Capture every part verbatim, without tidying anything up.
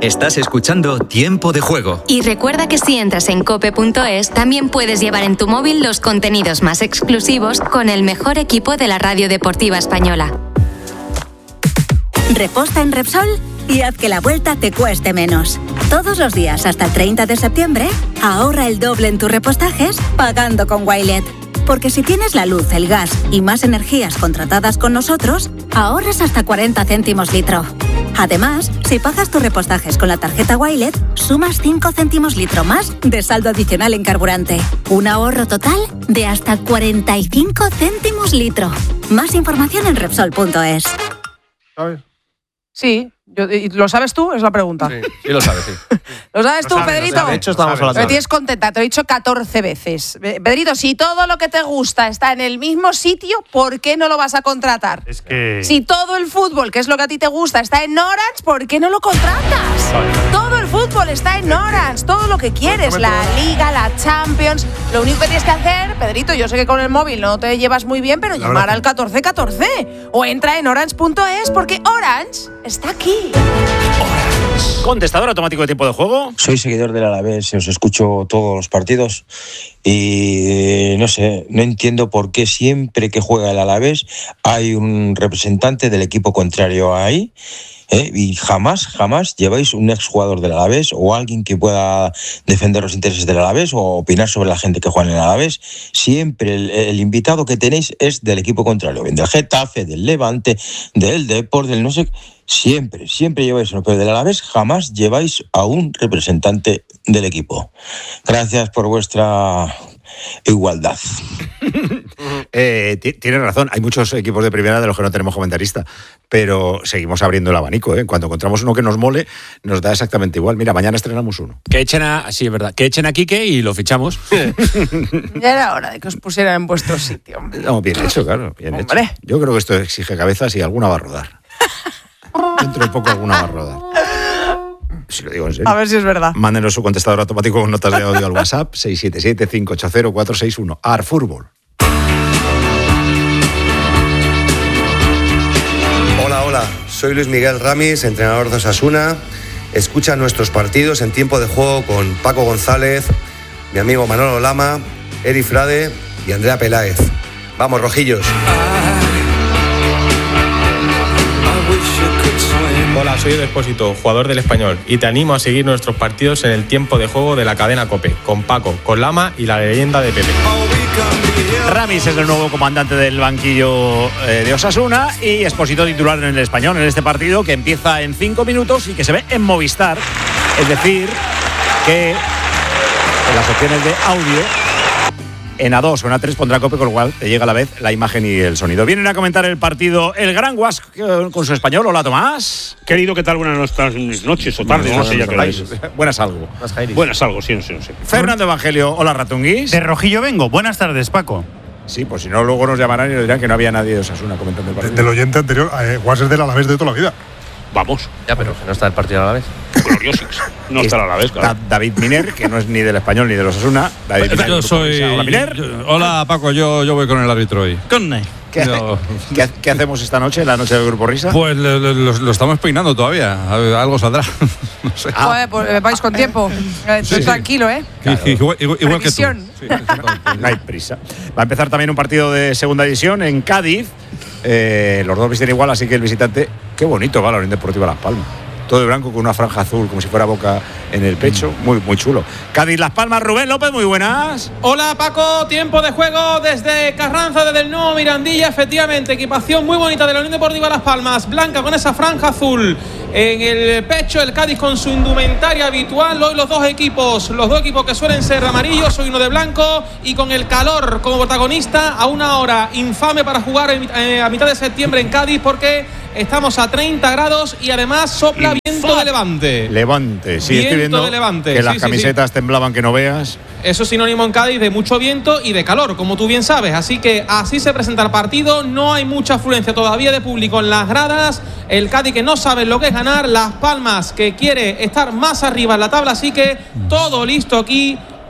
Estás escuchando Tiempo de Juego. Y recuerda que si entras en cope punto es, también puedes llevar en tu móvil los contenidos más exclusivos con el mejor equipo de la radio deportiva española. Reposta en Repsol y haz que la vuelta te cueste menos. Todos los días hasta el treinta de septiembre, ahorra el doble en tus repostajes pagando con Wilet. Porque si tienes la luz, el gas y más energías contratadas con nosotros, ahorras hasta cuarenta céntimos litro. Además, si pagas tus repostajes con la tarjeta Wilet, sumas cinco céntimos litro más de saldo adicional en carburante. Un ahorro total de hasta cuarenta y cinco céntimos litro. Más información en Repsol punto es. ¿Sabes? Sí. Yo, ¿Lo sabes tú? Es la pregunta. Sí, sí lo sabes, sí. ¿Lo sabes Lo tú, sabe, Pedrito? lo sabe. De hecho, estamos hablando. Me tienes contenta, te lo he dicho catorce veces. Pedrito, si todo lo que te gusta está en el mismo sitio, ¿por qué no lo vas a contratar? Es que... Si todo el fútbol, que es lo que a ti te gusta, está en Orange, ¿por qué no lo contratas? Vale. Todo el fútbol está en Orange, todo lo que quieres, la Liga, la Champions. Lo único que tienes que hacer, Pedrito, yo sé que con el móvil no te llevas muy bien, pero la llamar al catorce catorce o entra en orange punto es porque Orange está aquí. Contestador automático de Tiempo de Juego. Soy seguidor del Alavés, os escucho todos los partidos y no sé, no entiendo por qué siempre que juega el Alavés hay un representante del equipo contrario ahí. ¿Eh? Y jamás, jamás lleváis un exjugador del Alavés o alguien que pueda defender los intereses del Alavés o opinar sobre la gente que juega en el Alavés. Siempre el, el invitado que tenéis es del equipo contrario, bien del Getafe, del Levante, del Depor, del no sé. Siempre, siempre lleváis uno, pero del Alavés jamás lleváis a un representante del equipo. Gracias por vuestra igualdad. eh, t- tienes razón, hay muchos equipos de primera de los que no tenemos comentarista, pero seguimos abriendo el abanico, ¿eh? Cuando encontramos uno que nos mole, nos da exactamente igual. Mira, mañana estrenamos uno. Que echen a, sí, es verdad, que echen a Quique y lo fichamos. Ya era hora de que os pusieran en vuestro sitio. No, bien hecho, claro, bien Hombre. hecho. Yo creo que esto exige cabezas y alguna va a rodar. Dentro de poco alguna va a rodar. Si lo digo en serio. A ver si es verdad. Mándenos su contestador automático con notas de audio al WhatsApp seis siete siete, cinco ocho cero, cuatro seis uno. Arfútbol. Hola, hola. Soy Luis Miguel Ramis, entrenador de Osasuna. Escucha nuestros partidos en Tiempo de Juego con Paco González, mi amigo Manolo Lama, Eri Frade y Andrea Peláez. Vamos, rojillos. Hola, soy El Expósito, jugador del Español, y te animo a seguir nuestros partidos en el Tiempo de Juego de la cadena COPE, con Paco, con Lama y la leyenda de Pepe. Ramis es el nuevo comandante del banquillo eh, de Osasuna y Expósito titular en el Español en este partido que empieza en cinco minutos y que se ve en Movistar. Es decir, que en las opciones de audio en A dos o en A tres pondrá COPE, con lo cual te llega a la vez la imagen y el sonido. Vienen a comentar el partido el Gran Guas con su español. Hola, Tomás. Querido, ¿qué tal? Buenas noches o tardes, no, no sé ya qué hora es. Buenas algo. Buenas algo, sí, no sé, no sé. Fernando Evangelio, hola, Ratunguis. De Rojillo vengo. Buenas tardes, Paco. Sí, pues si no, luego nos llamarán y nos dirán que no había nadie de Osasuna comentando el partido. Del oyente anterior, eh, Guas es del Alavés de toda la vida. Vamos. Ya, pero que no está el partido a la vez. Gloriosos. No está a la vez, claro. David Miner, que no es ni del Español ni de los Osasuna. David Miner, yo soy. Hola, Miner. Yo, hola, Paco, yo, yo voy con el árbitro hoy. Con ¿Qué, yo, ¿qué, ¿Qué hacemos esta noche, la noche del Grupo Risa? Pues lo, lo, lo estamos peinando todavía. Algo saldrá. No sé. Ah. Joder, pues vais con tiempo. Sí, tranquilo, ¿eh? Claro. Igual, igual, igual que tú. Sí, no hay prisa. Va a empezar también un partido de segunda división en Cádiz. Eh, los dos visten igual, así que el visitante. Qué bonito va la Unión Deportiva Las Palmas. Todo de blanco con una franja azul, como si fuera Boca en el pecho. Muy, muy chulo. Cádiz, Las Palmas, Rubén López, muy buenas. Hola, Paco. Tiempo de juego desde Carranza, desde el nuevo Mirandilla. Efectivamente, equipación muy bonita de la Unión Deportiva Las Palmas. Blanca con esa franja azul en el pecho. El Cádiz con su indumentaria habitual. Hoy los dos equipos, los dos equipos que suelen ser amarillos, hoy uno de blanco. Y con el calor como protagonista a una hora infame para jugar a mitad de septiembre en Cádiz, porque estamos a treinta grados y además sopla viento de levante. Levante, sí, viento estoy viendo de levante. que sí, las sí, camisetas sí. temblaban que no veas. Eso es sinónimo en Cádiz de mucho viento y de calor, como tú bien sabes. Así que así se presenta el partido. No hay mucha afluencia todavía de público en las gradas. El Cádiz que no sabe lo que es ganar. Las Palmas que quiere estar más arriba en la tabla. Así que todo listo aquí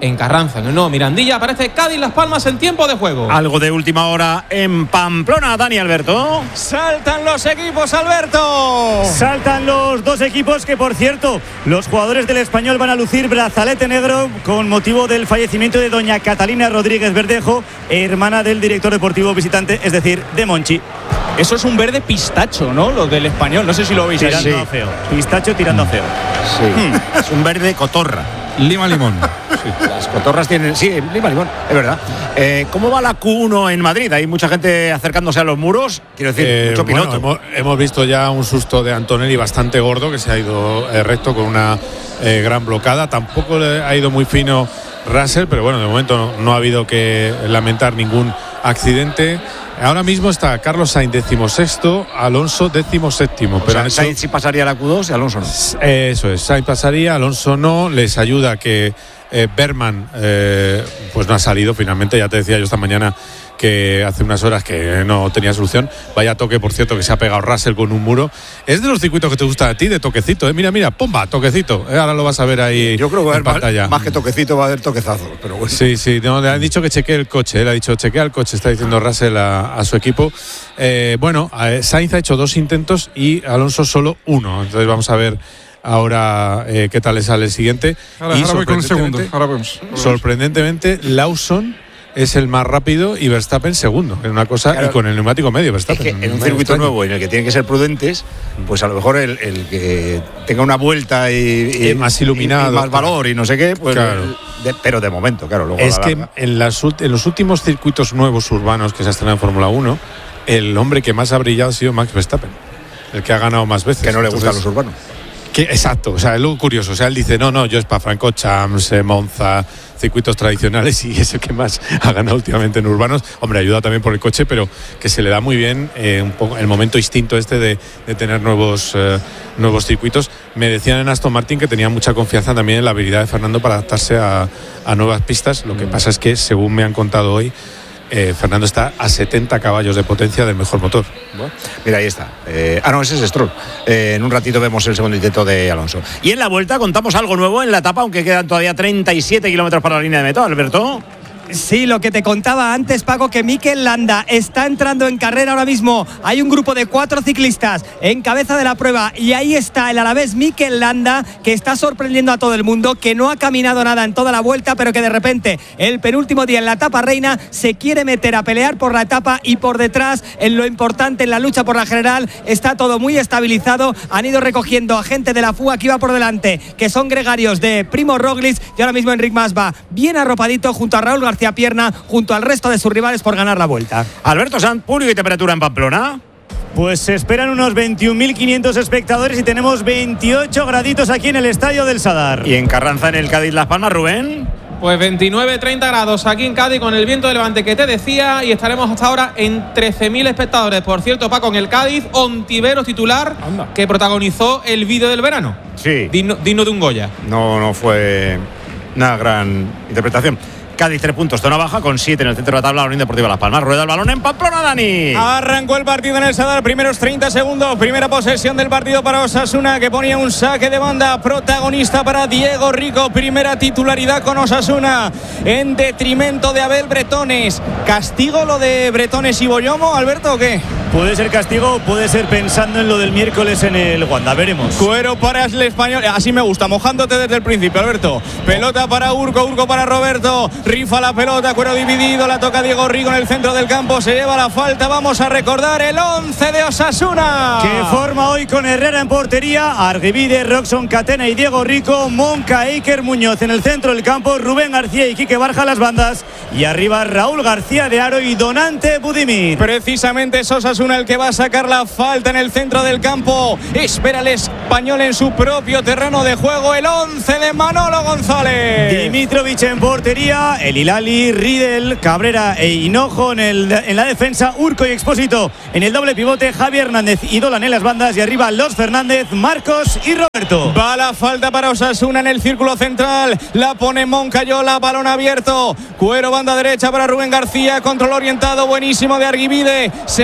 en Carranza, en el nuevo Mirandilla. Aparece Cádiz Las Palmas en tiempo de juego. Algo de última hora en Pamplona, Dani Alberto. Saltan los equipos, Alberto. Saltan los dos equipos que, por cierto, los jugadores del Español van a lucir brazalete negro con motivo del fallecimiento de doña Catalina Rodríguez Verdejo, hermana del director deportivo visitante, es decir, de Monchi. Eso es un verde pistacho, ¿no? Lo del Español, no sé si lo veis. Tirando Sí. a feo. Pistacho tirando a feo. Sí. Hmm. Es un verde cotorra. Lima limón. Sí. Las cotorras tienen. Sí, lima limón, es verdad. Eh, ¿Cómo va la Q uno en Madrid? Hay mucha gente acercándose a los muros. Quiero decir, Eh, mucho bueno, piloto. hemos, hemos visto ya un susto de Antonelli bastante gordo, que se ha ido eh, recto con una eh, gran blocada. Tampoco le ha ido muy fino Russell, pero bueno, de momento no, no ha habido que lamentar ningún accidente. Ahora mismo está Carlos Sainz decimosexto, Alonso decimoséptimo. O sea, Sainz sí pasaría a la Q dos y Alonso no. Eh, eso es, Sainz pasaría, Alonso no. Les ayuda que eh, Berman eh, pues no ha salido finalmente. Ya te decía yo esta mañana que hace unas horas que no tenía solución. Vaya toque, por cierto, que se ha pegado Russell con un muro. Es de los circuitos que te gusta a ti, de toquecito, ¿eh? Mira, mira, pomba, toquecito. ¿eh? Ahora lo vas a ver ahí. Yo creo que va a en haber pantalla. más, más que toquecito, va a haber toquezazo. Pero bueno. Sí, sí, no, le han dicho que chequee el coche, él ha dicho chequea el coche, está diciendo Russell a, a su equipo. Eh, bueno, eh, Sainz ha hecho dos intentos y Alonso solo uno. Entonces vamos a ver ahora eh, qué tal le sale el siguiente. Ahora, y ahora voy con el segundo. sorprendentemente- Ahora vemos. Sorprendentemente, Lawson es el más rápido y Verstappen segundo. Es una cosa, Claro. y con el neumático medio Verstappen. Es que en un Medio circuito extraño. nuevo en el que tienen que ser prudentes, pues a lo mejor el, el que tenga una vuelta y, y- Eh, más iluminado, y más claro. valor y no sé qué, pues Claro. de- pero de momento, claro, luego a Es la que larga. en, las ult- en los últimos circuitos nuevos urbanos que se han estrenado en Fórmula uno, el hombre que más ha brillado ha sido Max Verstappen, el que ha ganado más veces. Que no le gustan Entonces, los urbanos. Que, exacto, o sea, es lo curioso. O sea, él dice, no, no, yo es para Francorchamps, eh, Monza, circuitos tradicionales, y es el que más ha ganado últimamente en urbanos. Hombre, ayuda también por el coche, pero que se le da muy bien eh, un poco el momento instinto este de, de tener nuevos, eh, nuevos circuitos. Me decían en Aston Martin que tenía mucha confianza también en la habilidad de Fernando para adaptarse a, a nuevas pistas. Lo que pasa es que, según me han contado hoy, eh, Fernando está a setenta caballos de potencia del mejor motor. Bueno, mira, ahí está. Eh, ah, no, ese es Stroll. Eh, en un ratito vemos el segundo intento de Alonso. Y en la vuelta contamos algo nuevo en la etapa, aunque quedan todavía treinta y siete kilómetros para la línea de meta, Alberto. Sí, lo que te contaba antes, Paco, que Mikel Landa está entrando en carrera ahora mismo. Hay un grupo de cuatro ciclistas en cabeza de la prueba y ahí está el alavés Mikel Landa, que está sorprendiendo a todo el mundo, que no ha caminado nada en toda la vuelta, pero que de repente el penúltimo día en la etapa reina se quiere meter a pelear por la etapa, y por detrás, en lo importante, en la lucha por la general, está todo muy estabilizado. Han ido recogiendo a gente de la fuga que iba por delante, que son gregarios de Primo Roglic, y ahora mismo Enric Mas va bien arropadito junto a Raúl García Pierna, junto al resto de sus rivales por ganar la vuelta. Alberto Sanz, público y temperatura en Pamplona. Pues se esperan unos veintiún mil quinientos espectadores y tenemos veintiocho graditos aquí en el Estadio del Sadar. Y en Carranza, en el Cádiz Las Palmas, Rubén. Pues veintinueve treinta grados aquí en Cádiz con el viento de levante que te decía, y estaremos hasta ahora en trece mil espectadores. Por cierto, Paco, en el Cádiz, Ontiveros titular, Anda. que protagonizó el vídeo del verano. Sí. Digno, digno de un Goya. No, no fue una gran interpretación. Cádiz tres puntos, zona baja, con siete en el centro de la tabla, la Unión Deportiva Las Palmas. Rueda el balón en Pamplona, Dani. Arrancó el partido en el Sadar, primeros treinta segundos, primera posesión del partido para Osasuna, que ponía un saque de banda, protagonista para Diego Rico, primera titularidad con Osasuna, en detrimento de Abel Bretones. ¿Castigo lo de Bretones y Boyomo, Alberto, o qué? Puede ser castigo o puede ser pensando en lo del miércoles en el Wanda, veremos. Cuero para el español, así me gusta, mojándote desde el principio, Alberto. Pelota para Urco, Urco para Roberto, rifa la pelota, Cuero dividido, la toca Diego Rico en el centro del campo, se lleva la falta. Vamos a recordar el once de Osasuna, que forma hoy con Herrera en portería, Arguivide, Roxon Catena y Diego Rico, Monca, Iker Muñoz en el centro del campo, Rubén García y Quique Barja las bandas, y arriba Raúl García de Aro y Donante Budimir. Precisamente es Osasuna el que va a sacar la falta en el centro del campo. Espera el español en su propio terreno de juego, el once de Manolo González. Dimitrovic en portería, el Hilali, Riedel, Cabrera e Hinojo en, el, en la defensa, Urco y Expósito en el doble pivote, Javi Hernández y Dolan en las bandas, y arriba Los Fernández, Marcos y Roberto. Va la falta para Osasuna en el círculo central, la pone Moncayola, balón abierto, Cuero, banda derecha para Rubén García, control orientado buenísimo de Arguivide, se mete en el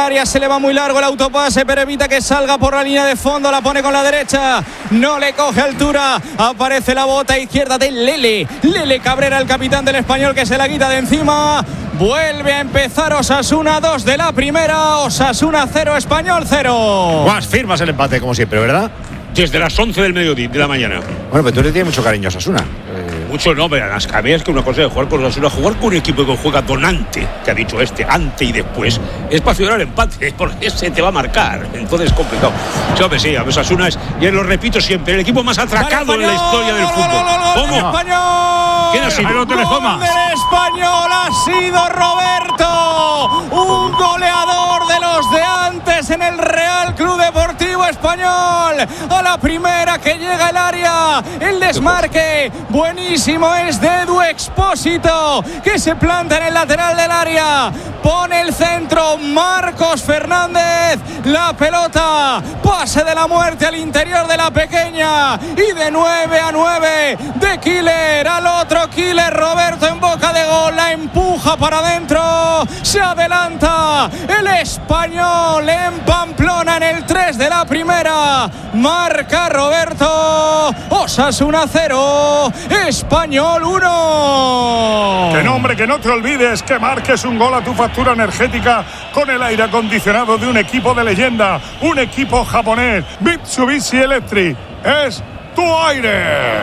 área, se le va muy largo el autopase, pero evita que salga por la línea de fondo, la pone con la derecha, no le coge altura, aparece la bota izquierda de Lele, Lele Cabrera, el capitán del Español, que se la quita de encima. Vuelve a empezar Osasuna, dos de la primera, Osasuna cero, Español cero. Más firmas el empate, como siempre, ¿verdad? Desde las once del mediodía, de la mañana. Bueno, pero tú le tienes mucho cariño a Osasuna. Eh... Mucho no, pero las cabezas que una cosa de jugar con Osasuna, jugar con un equipo que juega donante, que ha dicho este, ante y después, es para ciudad el empate, porque se te va a marcar. Entonces es complicado. Sí, hombre, sí, a Osasuna es, y lo repito siempre, el equipo más atracado en la historia del fútbol. ¿Cómo? ¡Español! ¿Quién ha sido? ¡Gol del Español! ¡Ha sido Roberto! Un goleador de los de antes en el Real Club Deportivo Español. A la primera que llega el área, el desmarque buenísimo es de Edu Expósito, que se planta en el lateral del área, pone el centro Marcos Fernández, la pelota, pase de la muerte al interior de la pequeña, y de nueve a nueve de Killer al otro Killer, Roberto en boca de gol, la empuja para adentro, se adelanta el Español en Pamplona en el tres de la primera, marca Roberto, Osasuna cero, Español uno. Que no, hombre, que no te olvides que marques un gol a tu factura energética con el aire acondicionado de un equipo de leyenda, un equipo japonés, Mitsubishi Electric, es tu aire.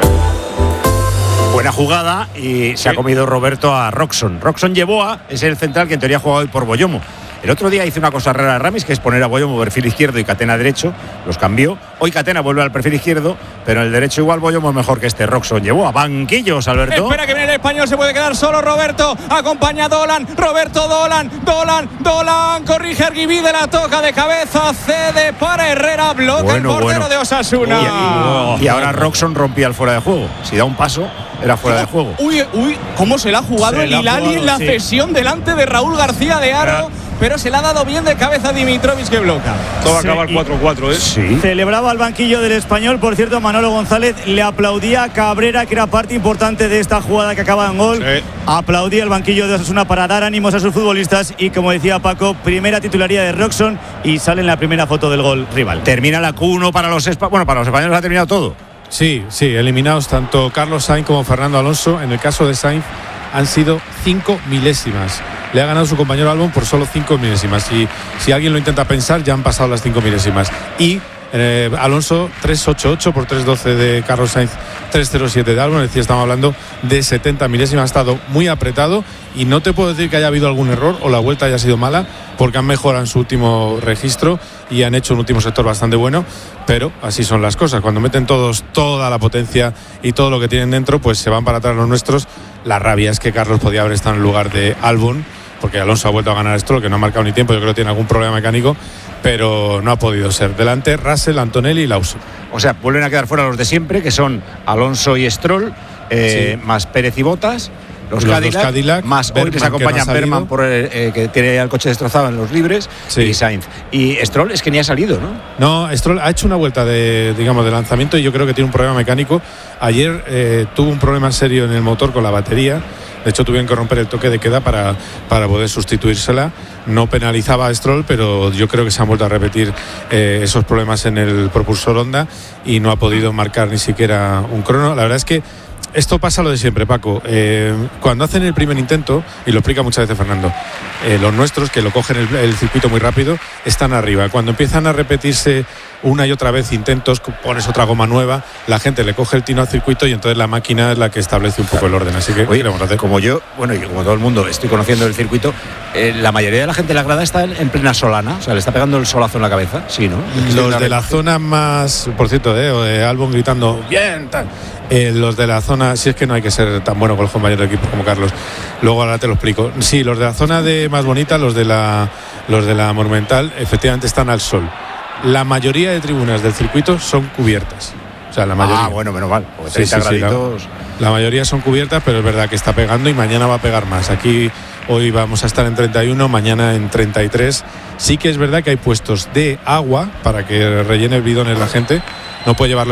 Buena jugada y se ha comido Roberto a Roxon. Roxon Yeboah es el central que en teoría ha jugado hoy por Boyomo. El otro día hizo una cosa rara a Ramis, que es poner a Boyomo perfil izquierdo y Catena derecho. Los cambió. Hoy Catena vuelve al perfil izquierdo, pero en el derecho igual Boyomo es mejor que este Roxon Yeboah. Banquillos, Alberto. Espera que viene el Español, se puede quedar solo Roberto. Acompaña a Dolan, Roberto Dolan, Dolan, Dolan. Corrige Arguibide, la toca de cabeza, cede para Herrera, bloca bueno, el portero bueno. de Osasuna. Y, y, y ahora Roxon rompía el fuera de juego. Si da un paso, era fuera de juego. Uy, uy, cómo se la ha jugado se el Hilali en la sí. cesión delante de Raúl García de Aro. Pero se le ha dado bien de cabeza a Dimitrovic, que bloca. Todo sí, acaba el cuatro cuatro, ¿eh? Sí. Celebraba el banquillo del Español. Por cierto, Manolo González le aplaudía a Cabrera, que era parte importante de esta jugada que acaba en gol. Sí. Aplaudía el banquillo de Osasuna para dar ánimos a sus futbolistas. Y como decía Paco, primera titularidad de Roxon y sale en la primera foto del gol rival. Termina la Q uno para los españoles. Bueno, para los españoles ha terminado todo. Sí, sí, eliminados tanto Carlos Sainz como Fernando Alonso. En el caso de Sainz han sido cinco milésimas. Le ha ganado su compañero Albon por solo cinco milésimas. Y si alguien lo intenta pensar, ya han pasado las cinco milésimas. Y eh, Alonso tres ocho ocho por tres doce de Carlos Sainz, tres cero siete de Albon. Es decir, estamos hablando de setenta milésimas. Ha estado muy apretado y no te puedo decir que haya habido algún error o la vuelta haya sido mala, porque han mejorado en su último registro y han hecho un último sector bastante bueno, pero así son las cosas. Cuando meten todos toda la potencia y todo lo que tienen dentro, pues se van para atrás los nuestros. La rabia es que Carlos podía haber estado en el lugar de Albon, porque Alonso ha vuelto a ganar esto, que no ha marcado ni tiempo. Yo creo que tiene algún problema mecánico, pero no ha podido ser. Delante, Russell, Antonelli y Lawson. O sea, vuelven a quedar fuera los de siempre, que son Alonso y Stroll, eh, sí. más Pérez y Bottas. Los, los Cadillac, Cadillac, más Berman, hoy les acompañan no Berman, por el, eh, que tiene el coche destrozado en los libres, sí. y Sainz. Y Stroll es que ni ha salido, ¿no? No, Stroll ha hecho una vuelta de, digamos, de lanzamiento y yo creo que tiene un problema mecánico. Ayer eh, tuvo un problema serio en el motor con la batería. De hecho, tuvieron que romper el toque de queda para, para poder sustituírsela. No penalizaba a Stroll, pero yo creo que se han vuelto a repetir eh, esos problemas en el propulsor Honda y no ha podido marcar ni siquiera un crono. La verdad es que esto pasa lo de siempre, Paco. Eh, cuando hacen el primer intento, y lo explica muchas veces Fernando, eh, los nuestros, que lo cogen el, el circuito muy rápido, están arriba. Cuando empiezan a repetirse una y otra vez intentos, pones otra goma nueva, la gente le coge el tino al circuito y entonces la máquina es la que establece un poco el orden. Así que, oye, vamos a hacer? Como yo, bueno, y como todo el mundo estoy conociendo el circuito, eh, la mayoría de la gente de la grada está en, en plena solana, o sea, le está pegando el solazo en la cabeza, sí, ¿no? Los de la zona más, por cierto, eh, Albon gritando, bien, tal. Eh, los de la zona, si es que no hay que ser tan bueno con los compañeros de equipo como Carlos, luego ahora te lo explico. Sí, los de la zona de más bonita, los de la los de la Monumental, efectivamente están al sol. La mayoría de tribunas del circuito son cubiertas. O sea, la mayoría. Ah, bueno, menos mal. Sí, sí, sí, la, la mayoría son cubiertas, pero es verdad que está pegando y mañana va a pegar más. Aquí hoy vamos a estar en treinta y uno, mañana en treinta y tres. Sí que es verdad que hay puestos de agua para que rellene bidones la gente. No puede llevarlo